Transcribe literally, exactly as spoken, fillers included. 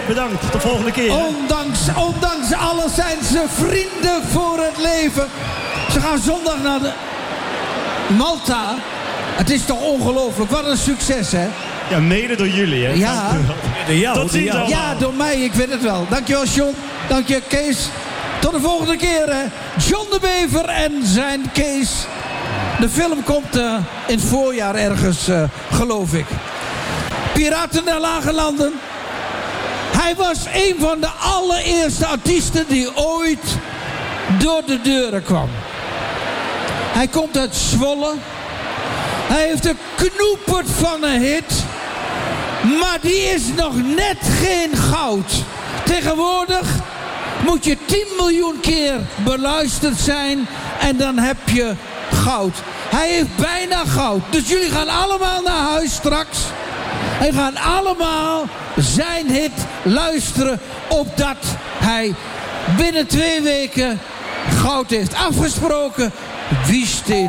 bedankt. Tot de volgende keer. Ondanks, ondanks alles zijn ze vrienden voor het leven. Ze gaan zondag naar de Malta. Het is toch ongelooflijk. Wat een succes, hè? Ja, mede door jullie, hè? Ja. Door jou. Tot ziens allemaal. Ja, door mij. Ik weet het wel. Dankjewel, John. Dank je, Kees. Tot de volgende keer, hè. John de Bever en zijn Kees. De film komt uh, in het voorjaar ergens, uh, geloof ik. Piraten der Lage Landen. Hij was een van de allereerste artiesten die ooit door de deuren kwam. Hij komt uit Zwolle. Hij heeft een knoepert van een hit. Maar die is nog net geen goud. Tegenwoordig moet je tien miljoen keer beluisterd zijn. En dan heb je goud. Hij heeft bijna goud. Dus jullie gaan allemaal naar huis straks. En gaan allemaal zijn hit luisteren. Opdat hij binnen twee weken goud heeft afgesproken. Wie steekt